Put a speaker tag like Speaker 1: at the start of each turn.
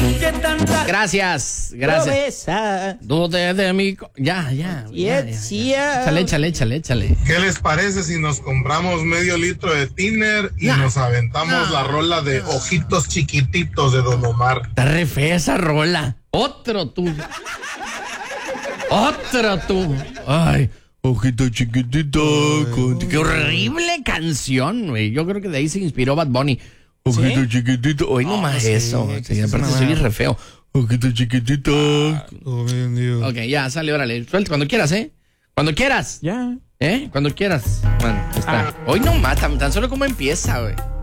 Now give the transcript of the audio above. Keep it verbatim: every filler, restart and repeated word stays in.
Speaker 1: que tanta
Speaker 2: Gracias, gracias. Dude de mi... co- Ya, ya. ya, ya, ya. Échale, échale, échale, échale.
Speaker 3: ¿Qué les parece si nos compramos medio litro de tiner y
Speaker 2: No.
Speaker 3: nos aventamos
Speaker 2: No.
Speaker 3: la rola de Ojitos Chiquititos de Don Omar?
Speaker 2: Está re fea esa rola. Otro tú. Otro tú. Ay, ojito chiquitito. con- Qué horrible canción, güey. Yo creo que de ahí se inspiró Bad Bunny. Ojito chiquitito. Hoy nomás
Speaker 4: sí,
Speaker 2: eso.
Speaker 4: que
Speaker 2: Sí,
Speaker 4: sí,
Speaker 2: aparte
Speaker 4: es una
Speaker 2: soy
Speaker 4: buena-
Speaker 2: re feo. Ojito chiquitito.
Speaker 4: Todo bien, Dios.
Speaker 2: Ok, ya, sale, órale. Suelta cuando quieras, ¿eh? Cuando quieras.
Speaker 4: Ya.
Speaker 2: ¿Eh? Cuando quieras. Bueno, ahí está. Hoy nomás, tan, tan solo como empieza, güey.